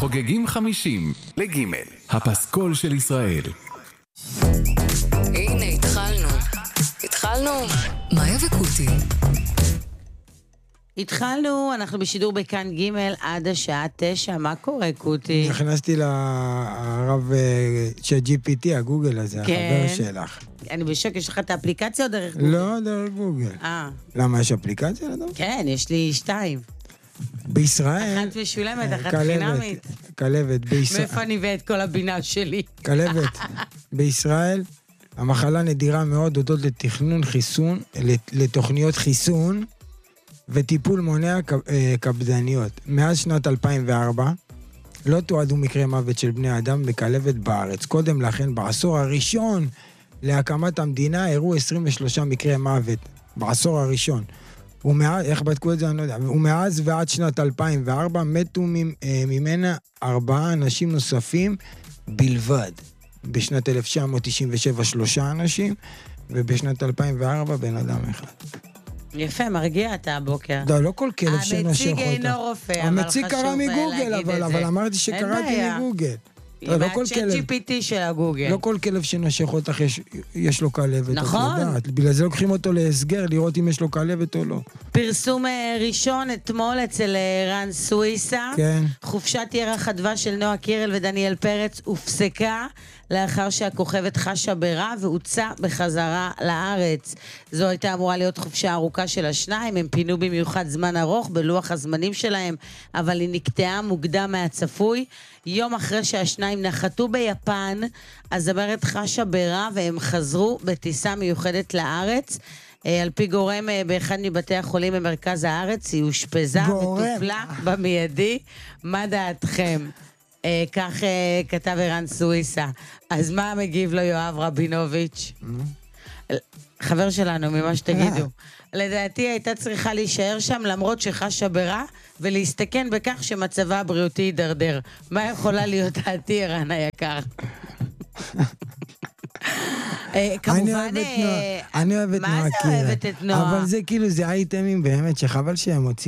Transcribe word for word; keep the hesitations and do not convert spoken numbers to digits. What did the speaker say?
חוגגים חמישים לגימל, הפסקול של ישראל. הנה, התחלנו. התחלנו. מאיה וקוטי. התחלנו, אנחנו בשידור בכאן ג' עד השעה תשע. מה קורה, קוטי? נכנסתי לרב של ג'י פי טי, הגוגל הזה, החבר שלך. אני בשוק, יש לך את האפליקציה או דרך גוגל? לא, דרך גוגל. אה. למה, יש אפליקציה? כן, יש לי שתיים. בישראל... אחת משולמת, אחת חינמית. כלבת, בישראל... מאיפה אני ואת כל הבינה שלי? כלבת, בישראל, המחלה נדירה מאוד הודות לתכנון חיסון, לתוכניות חיסון, וטיפול מונע קפדניות. מאז שנת אלפיים וארבע לא תועדו מקרי מוות של בני אדם בכלבת בארץ. קודם לכן, בעשור הראשון להקמת המדינה, הראו עשרים ושלושה מקרי מוות. בעשור הראשון. ומאז, איך בדקו את זה? אני לא יודע. ומאז ועד שנת אלפיים וארבע מתו ממנה ארבעה אנשים נוספים בלבד. בשנת אלף תשע מאות תשעים ושבע שלושה אנשים, ובשנת אלפיים וארבע בן אדם אחד. יפה, מרגיע אתה הבוקר. לא, לא כל כלב שנושך אותה. המציג אינו רופא, אבל חשוב להגיד את זה. המציג קרא מגוגל, אבל, אבל אמרתי שקראתי מגוגל. עם הצ'אט ג'י פי טי של הגוגל. לא כל כלב שנושך אותך יש, יש לו כלבת. נכון. בגלל זה לוקחים אותו להסגר, לראות אם יש לו כלבת או לא. פרסום ראשון אתמול אצל רן סוויסה. כן. חופשת ירח הדבש של נועה קירל ודניאל פרץ הופסקה לאחר שהכוכבת חשה ברע והוצא בחזרה לארץ. זו הייתה אמורה להיות חופשה ארוכה של השניים, הם פינו במיוחד זמן ארוך בלוח הזמנים שלהם, אבל היא נקטעה מוקדם מהצפוי. יום אחרי שהשניים נחתו ביפן, הזמרת חשה ברע והם חזרו בטיסה מיוחדת לארץ. על פי גורם באחד מבתי החולים במרכז הארץ, היא הושפזה וטופלה במיידי. מה דעתכם? אה, כך אה, כתב ערן סוויסה. אז מה מגיב לו יואב רבינוביץ'? חבר שלנו, ממה שתגידו. לדעתי הייתה צריכה להישאר שם למרות שחשה ברע, ולהסתכן בכך שמצבה הבריאותי יידרדר. מה יכולה להיות דעתי, ערן היקר? כמובן... אני אוהבת נועה קירל. אבל זה כאילו, זה אייטמים באמת שחבל שהם מוצאים.